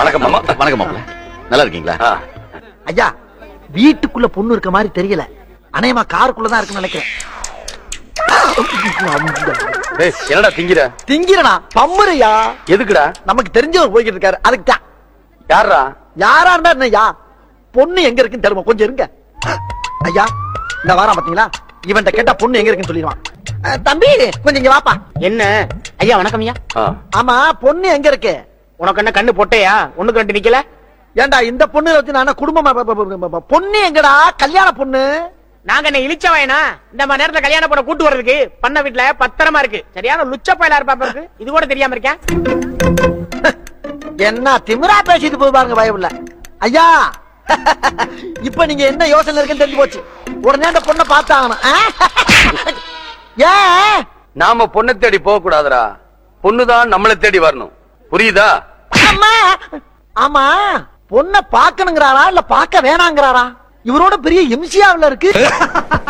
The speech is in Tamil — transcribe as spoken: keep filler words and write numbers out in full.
வணக்கம் மாமா. வணக்கம் மாப்பிள்ள. நல்லா இருக்கீங்களா? ஐயா, வீட்டுக்குள்ள பொண்ணு இருக்க மாதிரி தெரியல. அநேகமா காருக்குள்ளதான் இருக்குன்னு நினைக்கிறேன். என்னடா திங்கிற? திங்கிறனா பம்முறையா? எதுக்குடா? நமக்கு தெரிஞ்சவர் போய்கிட்டு இருக்காரு, அதுக்கு தான். யாரா? யாரா இருந்தா என்னய்யா? பொண்ணு எங்க இருக்குன்னு தெரியுமா? கொஞ்சம் இருங்க ஐயா. இந்த வாரம் பாத்தீங்களா, இவன்ட்ட கேட்டா பொண்ணு எங்க இருக்குன்னு சொல்லிடுவான். அஹ், தம்பி கொஞ்சம் இங்க வாப்பா. என்ன ஐயா? வணக்கம் ஐயா. ஆமா, பொண்ணு எங்க இருக்கு? உனக்கு என்ன கண்ணு பொட்டையா? ஒண்ணுக்கு ரெண்டு நிக்கல. ஏண்டா இந்த பொண்ணு வச்சு நான் குடும்பமா ப- ப- ப- ப- பொண்ணு எங்கடா? கல்யாண பொண்ணு. நாங்க என்ன இழிச்ச வயனா? இந்த மாதிரி நேரத்துல கல்யாணம் பண்ண கூட்டு வர்றதுக்கு பண்ண வீட்டுல பத்திரமா இருக்கு. சரியான லுச்ச பயலா இருப்பா இருக்கு. இது கூட தெரியாம இருக்கேன். என்ன திமிரா பேசிட்டு போய் பாருங்க பயவுல. ஐயா, இப்ப நீங்க என்ன யோசனை இருக்குன்னு தெரிஞ்சு போச்சு. உடனே அந்த பொண்ணை பார்த்தாகணும். ஏன்? நாம பொண்ணை தேடி போக கூடாதுடா. பொண்ணுதான் நம்மளை தேடி வரணும். புரியுதா? அம்மா, ஆமா, பொண்ணை பாக்கணுங்கிறாரா இல்ல பாக்க வேணாங்கிறாரா? இவரோட பெரிய எம்சியாவில் இருக்கு.